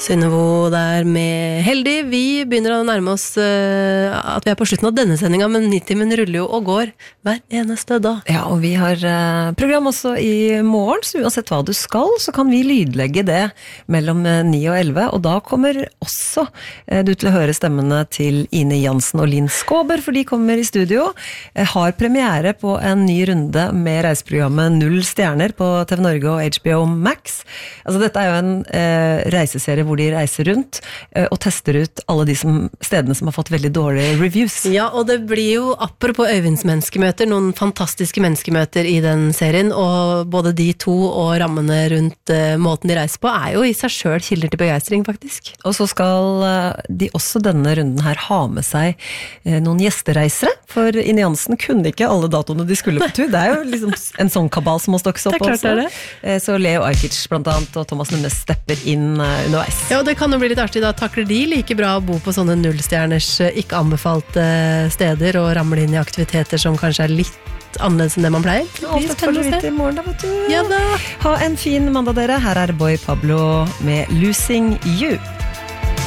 Synnøve der med Heldig. Vi begynner å nærme oss at vi på slutten av denne sendingen, men Nitimen ruller jo og går hver eneste dag. Ja, og vi har program også i morgen, så uansett hva du skal, så kan vi lydlegge det mellom 9 og 11, og da kommer også du til å høre stemmene til Ine Jansen og Linn Skåber, for de kommer i studio, har premiere på en ny runde med reiseprogrammet 0 stjerner på TV Norge og HBO Max. Altså dette er jo en reiseserie hvor de reiser rundt og tester ut alle de stedene som har fått veldig dårlige reviews. Ja, og det blir jo, apropos Øyvinds menneskemøter, noen fantastiske menneskemøter i den serien, og både de to og rammene rundt måten de reiser på er jo i seg selv kilder til begeistring, faktisk. Og så skal de også denne runden her ha med seg noen gjestereisere, for Ine Jansen kunne ikke alle datoene de skulle på tur. Det er jo liksom en sånn kabal som må stokkes opp også. Så Leo Ajkic blant annet, og Thomas Nunes stepper inn underveis. Ja, og det kan jo bli litt artig, da takler de like bra å bo på sånne nullstjerners ikke anbefalte steder og ramle inn i aktiviteter som kanskje er litt annerledes enn det man pleier. Alt får du vite i morgen da, vet du. Ja da. Ha en fin mandag dere. Her er Boy Pablo med Losing You.